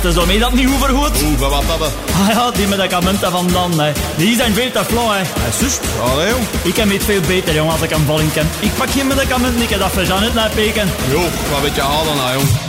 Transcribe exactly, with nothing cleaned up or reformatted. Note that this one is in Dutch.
Het is daarmee dat niet goed vergoed. Oeh, wat wat dat? Ah ja, die medicamenten van dan, hè. Die zijn veel te flauw, hè. Hij zust. Allee, jong. Ik heb het veel beter, jong, als ik een valling ken. Ik pak geen medicamenten, ik heb dat voor Jeannette naar peken. Jo, wat weet je halen nou, jong?